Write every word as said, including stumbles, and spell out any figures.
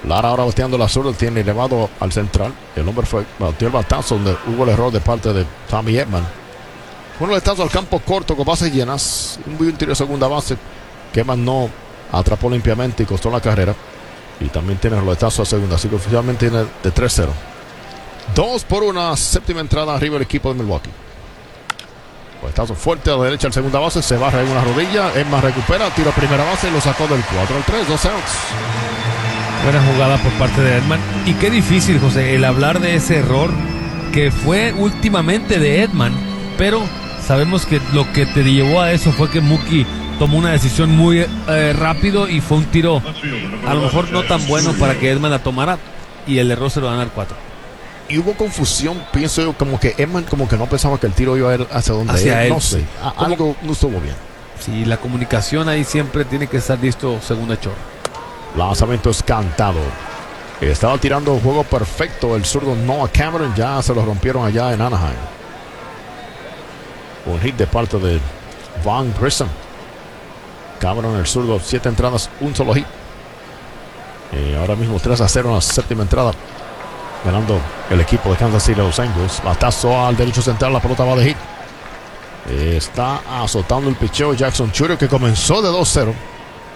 Lara ahora bateando la zurda, tiene elevado al central. El hombre fue, batió el batazo donde hubo el error de parte de Tommy Edman. Bueno, el batazo al campo corto con bases llenas. Un buen tiro de segunda base que Edman no atrapó limpiamente y costó la carrera. Y también tiene el roletazo a segunda, así que oficialmente tiene de tres cero. Dos por una, séptima entrada arriba el equipo de Milwaukee. Roletazo fuerte a la derecha al segunda base, se barra en una rodilla. Edman recupera, tiro a primera base y lo sacó del cuatro al tres, dos outs. Buena jugada por parte de Edman. Y qué difícil, José, el hablar de ese error que fue últimamente de Edman, pero sabemos que lo que te llevó a eso fue que Mookie tomó una decisión muy eh, rápido y fue un tiro a lo mejor no tan bueno para que Edman la tomara y el error se lo dan al cuatro. Y hubo confusión, pienso yo, como que Edman como que no pensaba que el tiro iba a ir hacia donde hacia él, él, no sé, sí. a, algo no estuvo bien. Sí, la comunicación ahí siempre tiene que estar listo segunda chorro. Lanzamiento es cantado. Estaba tirando un juego perfecto el zurdo Noah Cameron. Ya se lo rompieron allá en Anaheim. Un hit de parte de Van Grissom. Cameron el zurdo, siete entradas, un solo hit. Y ahora mismo tres a cero en la séptima entrada. Ganando el equipo de Kansas City Los Angels. Batazo al derecho central, la pelota va de hit. Está azotando el picheo Jackson Chourio, que comenzó de dos cero.